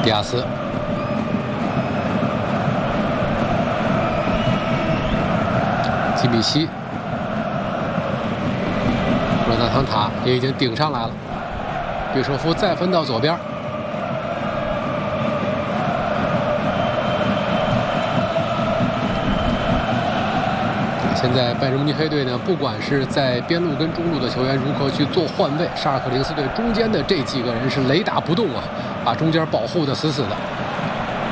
迪亚斯，基米希，若纳唐塔也已经顶上来了，比舍夫再分到左边。现在拜仁慕尼黑队呢，不管是在边路跟中路的球员如何去做换位，沙尔克零四队中间的这几个人是雷打不动啊，把中间保护的死死的。